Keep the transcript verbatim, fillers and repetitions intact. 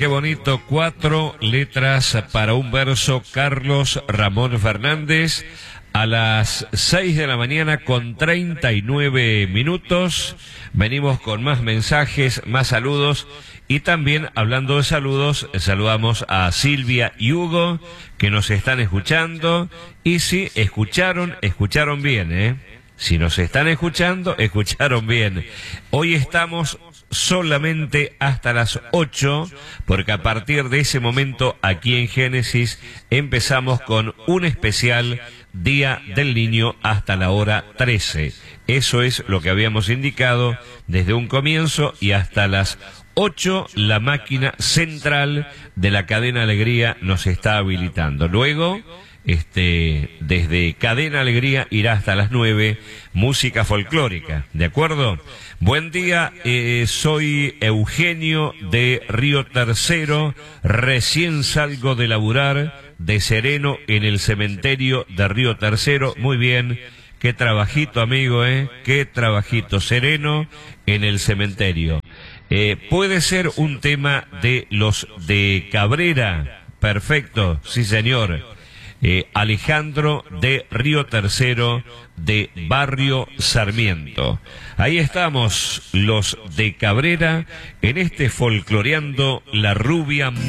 Qué bonito, cuatro letras para un verso, Carlos Ramón Fernández, a las seis de la mañana con treinta y nueve minutos. Venimos con más mensajes, más saludos, y también, hablando de saludos, saludamos a Silvia y Hugo, que nos están escuchando, y si escucharon, escucharon bien, ¿eh? Si nos están escuchando, escucharon bien. Hoy estamos solamente hasta las ocho, porque a partir de ese momento aquí en Génesis empezamos con un especial Día del Niño hasta la hora trece. Eso es lo que habíamos indicado desde un comienzo, y hasta las ocho la máquina central de la Cadena Alegría nos está habilitando. Luego, este, desde Cadena Alegría irá hasta las nueve, música folclórica, ¿de acuerdo? Buen día, eh, soy Eugenio de Río Tercero, recién salgo de laburar de sereno en el cementerio de Río Tercero. Muy bien, qué trabajito, amigo, eh, qué trabajito, sereno en el cementerio. Eh, puede ser un tema de los de Cabrera, perfecto, sí señor. Eh, Alejandro de Río Tercero, de Barrio Sarmiento. Ahí estamos, los de Cabrera, en este Folcloreando la Rubia.